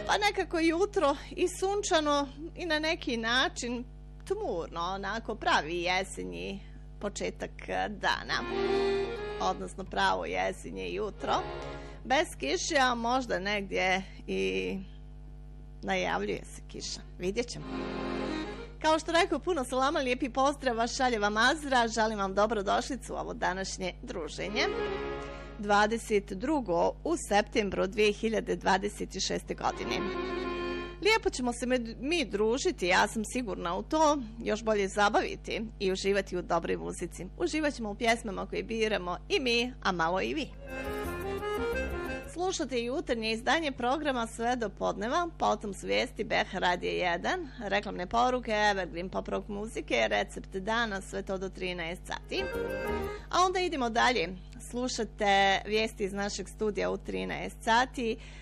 Pa nekako jutro i sunčano i na neki način tmurno, onako pravi jesenji početak dana, odnosno pravo jesenje jutro, bez kiše, a možda negdje i najavljuje se kiša, vidjet ćemo. Kao što rekao, puno salama, lijepi pozdrav, šalje vam Azra, želim vam dobrodošlicu u ovo današnje druženje. 22. u septembru 2026. godine. Lijepo ćemo se mi družiti, ja sam sigurna u to, još bolje zabaviti i uživati u dobroj muzici. Uživat ćemo u pjesmama koje biramo i mi, a malo i vi. Slušate jutarnje izdanje programa sve do podneva, potom su vijesti BH Radio 1, reklamne poruke, evergreen pop rock muzike, recept dana, sve to do 13 sati. A onda idemo dalje. Slušate vijesti iz našeg studija u 13 sati,